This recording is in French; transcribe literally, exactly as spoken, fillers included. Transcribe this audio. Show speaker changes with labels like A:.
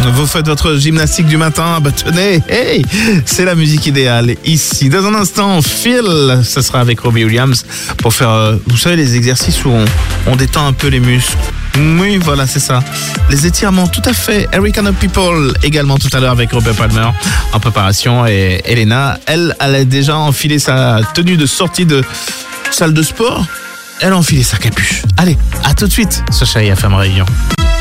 A: Vous faites votre gymnastique du matin, bah tenez, hey, c'est la musique idéale ici. Dans un instant, Phil, ça sera avec Robbie Williams pour faire, euh, vous savez, les exercices où on, on détend un peu les muscles. Oui, voilà, c'est ça. Les étirements, tout à fait. Eric and the People, également tout à l'heure avec Robert Palmer en préparation. Et Elena, elle, elle a déjà enfilé sa tenue de sortie de salle de sport. Elle a enfilé sa capuche. Allez, à tout de suite sur Chérie F M Réunion.